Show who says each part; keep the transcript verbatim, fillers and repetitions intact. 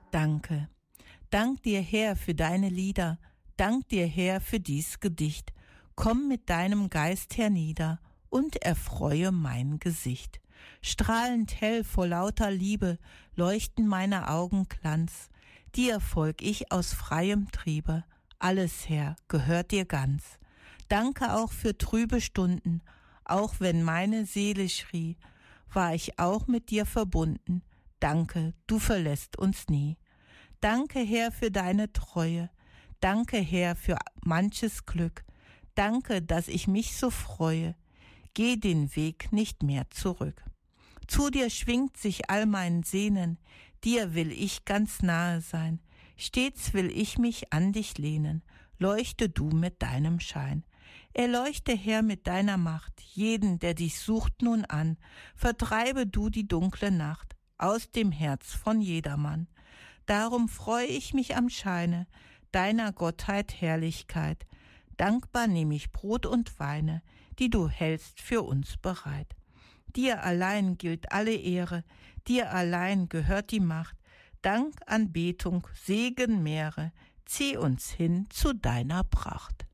Speaker 1: Danke. Dank dir, Herr, für deine Lieder, dank dir, Herr, für dies Gedicht. Komm mit deinem Geist hernieder und erfreue mein Gesicht. Strahlend hell vor lauter Liebe leuchten meine Augen Glanz. Dir folg ich aus freiem Triebe, alles, Herr, gehört dir ganz. Danke auch für trübe Stunden, auch wenn meine Seele schrie, war ich auch mit dir verbunden. Danke, du verlässt uns nie. Danke, Herr, für deine Treue. Danke, Herr, für manches Glück. Danke, dass ich mich so freue. Geh den Weg nicht mehr zurück. Zu dir schwingt sich all mein Sehnen. Dir will ich ganz nahe sein. Stets will ich mich an dich lehnen. Leuchte du mit deinem Schein. Erleuchte, Herr, mit deiner Macht jeden, der dich sucht, nun an. Vertreibe du die dunkle Nacht aus dem Herz von jedermann. Darum freu ich mich am Scheine deiner Gottheit Herrlichkeit. Dankbar nehm ich Brot und Weine, die du hältst für uns bereit. Dir allein gilt alle Ehre, dir allein gehört die Macht. Dank, Anbetung, Segen, Mehre, zieh uns hin zu deiner Pracht.